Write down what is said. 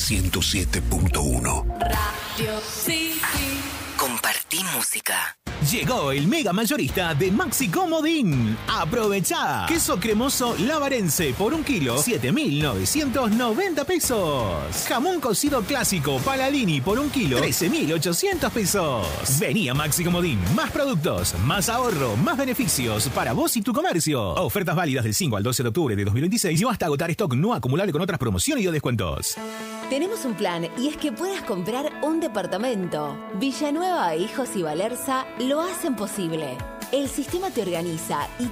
107.1. Radio City. Compartí música. Llegó el mega mayorista de Maxi Comodín. ¡Aprovechá! Queso cremoso lavarense por 1 kilo, 7.990 pesos. Jamón cocido clásico Paladini por 1 kilo, 13.800 pesos. Vení a Maxi Comodín. Más productos, más ahorro, más beneficios para vos y tu comercio. Ofertas válidas del 5 al 12 de octubre de 2026 y hasta agotar stock no acumulable con otras promociones y o descuentos. Tenemos un plan y es que puedas comprar un departamento. Villanueva, Hijos y Valerza lo hacen posible. El sistema te organiza y